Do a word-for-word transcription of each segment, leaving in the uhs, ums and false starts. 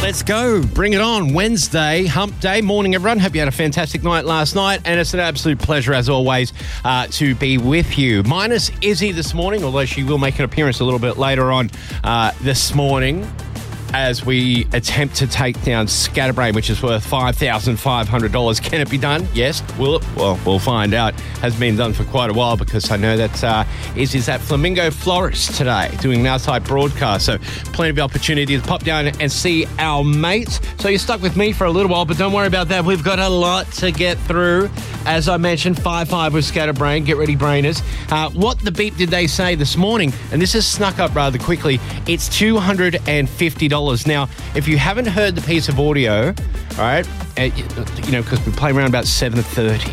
Let's go. Bring it on. Wednesday, hump day. Morning, everyone. Hope you had a fantastic night last night. And it's an absolute pleasure, as always, uh, to be with you. Minus Izzy this morning, although she will make an appearance a little bit later on uh, this morning as we attempt to take down Scatterbrain, which is worth five thousand five hundred dollars. Can it be done? Yes. Will it? Well, we'll find out. Has been done for quite a while because I know that uh, Izzy's at Flamingo Florist today doing an outside broadcast. So plenty of opportunity to pop down and see our mates. So you're stuck with me for a little while, but don't worry about that. We've got a lot to get through. As I mentioned, five five with Scatterbrain. Get ready, brainers. Uh, what the beep did they say this morning? And this has snuck up rather quickly. It's two hundred fifty dollars. Now, if you haven't heard the piece of audio, all right, uh, you know, because we play around about seven thirty,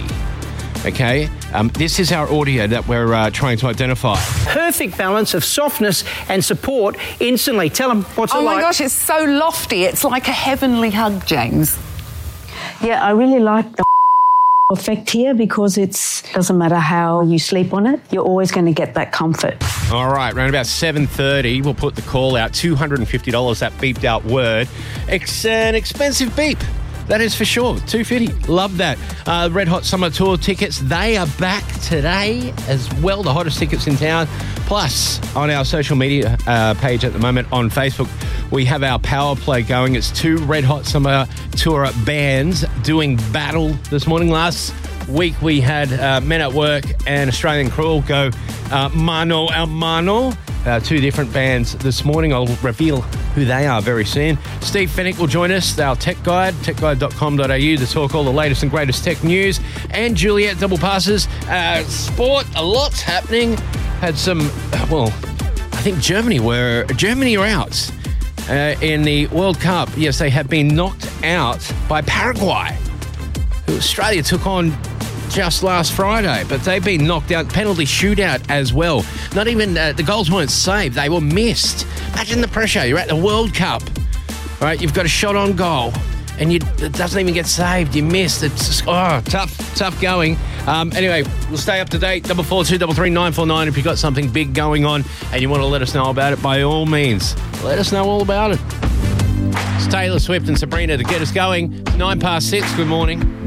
okay, um, this is our audio that we're uh, trying to identify. Perfect balance of softness and support instantly. Tell them what's it like. Oh my gosh, it's so lofty. It's like a heavenly hug, James. Yeah, I really like the effect here because it doesn't matter how you sleep on it, you're always going to get that comfort. All right, around about seven thirty, we'll put the call out, two hundred fifty dollars, that beeped out word. It's an expensive beep. That is for sure. two hundred fifty dollars. Love that. Uh, Red Hot Summer Tour tickets, they are back today as well. The hottest tickets in town. Plus, on our social media uh, page at the moment on Facebook, we have our power play going. It's two Red Hot Summer Tour bands doing battle this morning. Last week we had uh, Men at Work and Australian Cruel go uh, mano a mano. Uh, two different bands this morning. I'll reveal who they are very soon. Steve Fennick will join us, our tech guide, tech guide dot com dot a u, to talk all the latest and greatest tech news. And Juliet Double Passes. Uh, sport, a lot's happening. Had some, well, I think Germany were, Germany are out uh, in the World Cup. Yes, they have been knocked out by Paraguay, who Australia took on just last Friday, but they've been knocked out. Penalty shootout as well. Not even uh, the goals weren't saved, they were missed. Imagine the pressure. You're at the World Cup, all right? You've got a shot on goal and you, it doesn't even get saved. You missed. It's just, oh, tough, tough going. Um, anyway, we'll stay up to date. Double four two double three nine four nine. If you've got something big going on and you want to let us know about it, by all means, let us know all about it. It's Taylor Swift and Sabrina to get us going. Nine past six. Good morning.